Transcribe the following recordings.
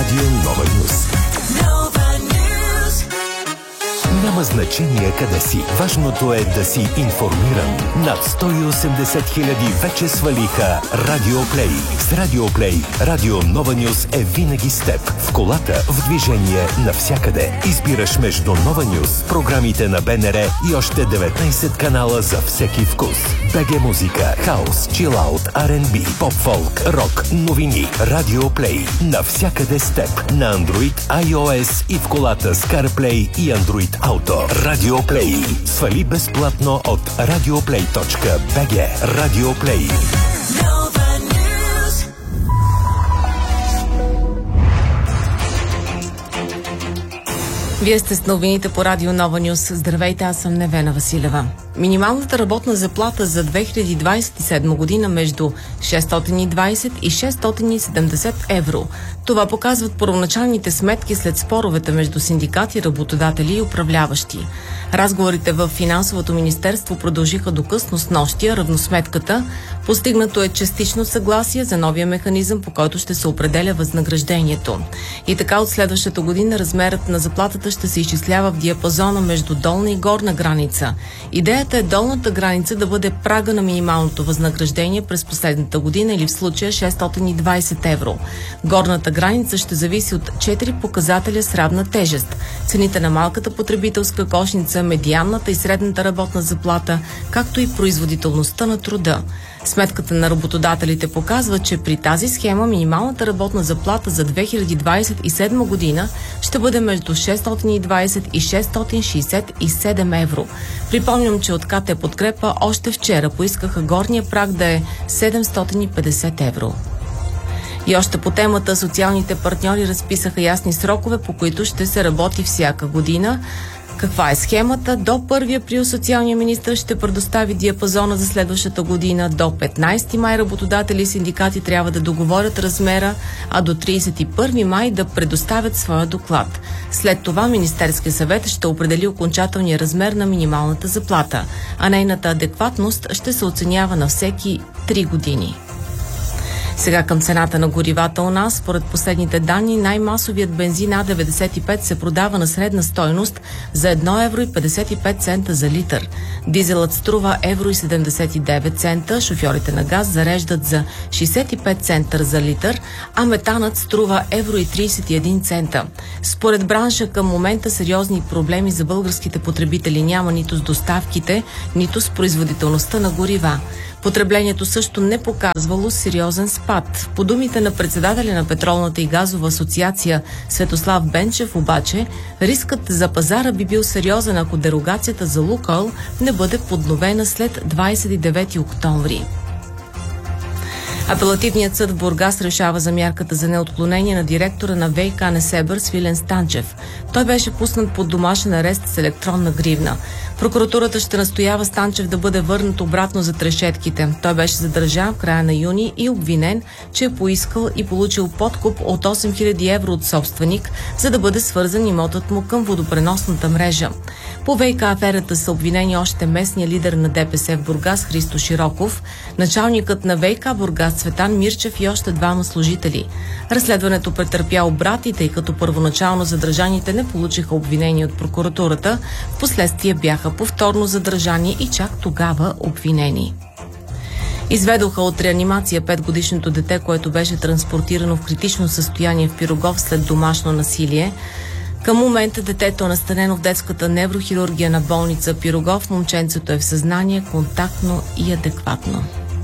Радио Нова Нюз. Няма значение къде си. Важното е да си информиран. Над 180 хиляди вече свалиха Радио Плей. С Радио Плей, Радио Нова Нюз е винаги с теб. В колата, в движение, навсякъде. Избираш между Нова Нюз, програмите на БНР и още 19 канала за всеки вкус. БГ музика, хаус, чилаут, R&B, поп-фолк, рок, новини. Радио Плей. Навсякъде с теб. На Android, iOS и в колата с CarPlay и Android Auto. Радио Плей. Свали безплатно от radioplay.bg. Радио Плей. Вие сте с новините по Радио Нова Нюз. Здравейте, аз съм Невена Василева. Минималната работна заплата за 2027 година между 620 и 670 евро. Това показват първоначалните сметки след споровете между синдикати, работодатели и управляващи. Разговорите в Финансовото министерство продължиха до късно снощия. Равносметката постигнато е частично съгласие за новия механизъм, по който ще се определя възнаграждението. И така от следващата година размерът на заплатата ще се изчислява в диапазона между долна и горна граница. Идеята е долната граница да бъде прага на минималното възнаграждение през последната година или в случая 620 евро. Горната граница ще зависи от 4 показателя с равна тежест: цените на малката потребителска кошница, медианната и средната работна заплата, както и производителността на труда. Сметката на работодателите показва, че при тази схема минималната работна заплата за 2027 година ще бъде между 620 и 667 евро. Припомням, че от КТ Подкрепа още вчера поискаха горния праг да е 750 евро. И още по темата, социалните партньори разписаха ясни срокове, по които ще се работи всяка година. Каква е схемата? До 1 април социалният министър ще предостави диапазона за следващата година. До 15 май работодатели и синдикати трябва да договорят размера, а до 31 май да предоставят своя доклад. След това Министерския съвет ще определи окончателния размер на минималната заплата, а нейната адекватност ще се оценява на всеки 3 години. Сега към цената на горивата у нас. Според последните данни, най-масовият бензин А95 се продава на средна стойност за 1,55 евро за литър. Дизелът струва 1,79 евро, шофьорите на газ зареждат за 65 цента за литър, а метанът струва 1,31 евро. Според бранша към момента сериозни проблеми за българските потребители няма нито с доставките, нито с производителността на горива. Потреблението също не показвало сериозен спад. По думите на председателя на Петролната и газова асоциация Светослав Бенчев обаче, рискът за пазара би бил сериозен, ако дерогацията за Лукойл не бъде подновена след 29 октомври. Апелативният съд в Бургас решава за мярката за неотклонение на директора на ВиК Несебър Свилен Станчев. Той беше пуснат под домашен арест с електронна гривна. Прокуратурата ще настоява Станчев да бъде върнат обратно за трешетките. Той беше задържан в края на юни и обвинен, че е поискал и получил подкуп от 8000 евро от собственик, за да бъде свързан имотът му към водопреносната мрежа. По ВиК аферата са обвинени още местния лидер на ДПС в Бургас Христо Широков, началникът на ВиК Бургас Цветан Мирчев и още 2 служители. Разследването претърпя обрати, тъй като първоначално задържаните не получиха обвинение от прокуратурата, впоследствие бяха повторно задържани и чак тогава обвинени. Изведоха от реанимация 5-годишното дете, което беше транспортирано в критично състояние в Пирогов след домашно насилие. Към момента детето е настанено в детската неврохирургия на болница Пирогов. Момченцето е в съзнание, контактно и адекватно.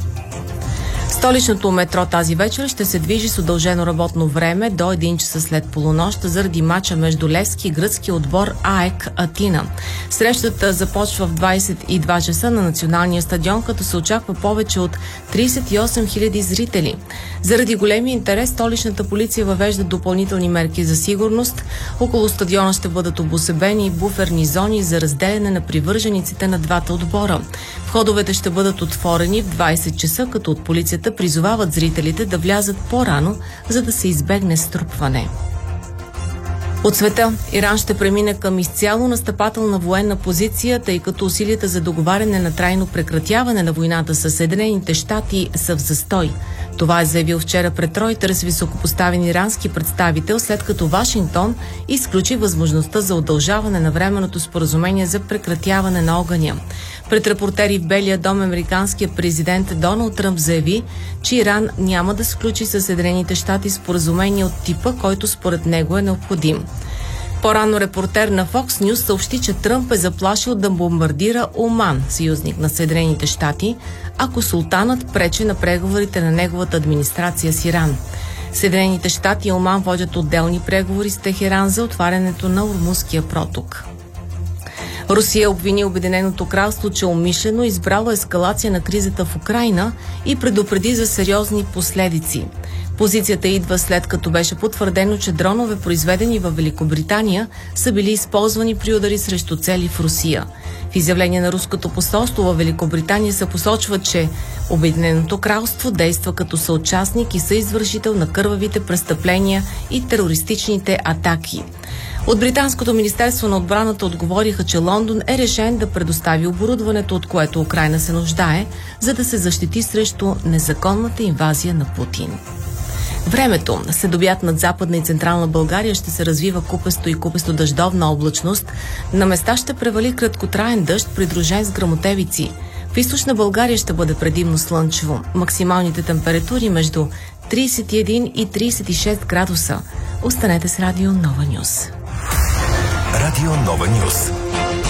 Столичното метро тази вечер ще се движи с удължено работно време до 1 часа след полунощ заради мача между Левски и гръцкия отбор АЕК Атина. Срещата започва в 22 часа на националния стадион, като се очаква повече от 38 000 зрители. Заради големия интерес, столичната полиция въвежда допълнителни мерки за сигурност. Около стадиона ще бъдат обосебени буферни зони за разделяне на привържениците на двата отбора. Входовете ще бъдат отворени в 20 часа, като от полицията призовават зрителите да влязат по-рано, за да се избегне струпване. От света Иран ще премине към изцяло настъпателна военна позиция, тъй като усилията за договаряне на трайно прекратяване на войната с Съединените щати са в застой. Това е заявил вчера пред Ройтерс високопоставен ирански представител, след като Вашингтон изключи възможността за удължаване на временното споразумение за прекратяване на огъня. Пред репортери в Белия дом американският президент Доналд Тръмп заяви, че Иран няма да сключи със Съединените щати споразумение от типа, който според него е необходим. По-рано репортер на Fox News съобщи, че Тръмп е заплашил да бомбардира Оман, съюзник на Съединените щати, ако султанът пречи на преговорите на неговата администрация с Иран. Съединените щати и Оман водят отделни преговори с Техеран за отварянето на Ормузския проток. Русия обвини Обединеното кралство, че умишлено избрало ескалация на кризата в Украйна и предупреди за сериозни последици. Позицията идва след като беше потвърдено, че дронове, произведени в Великобритания, са били използвани при удари срещу цели в Русия. В изявление на руското посолство в Великобритания се посочва, че Обединеното кралство действа като съучастник и съизвършител на кървавите престъпления и терористичните атаки. От британското министерство на отбраната отговориха, че Лондон е решен да предостави оборудването, от което Украйна се нуждае, за да се защити срещу незаконната инвазия на Путин. Времето. След обяд над Западна и Централна България ще се развива купесто и купесто-дъждовна облачност. На места ще превали краткотраен дъжд, придружен с гръмотевици. В Източна България ще бъде предимно слънчево. Максималните температури между 31 и 36 градуса. Останете с Радио Нова Нюс. Радио Нова Нюс.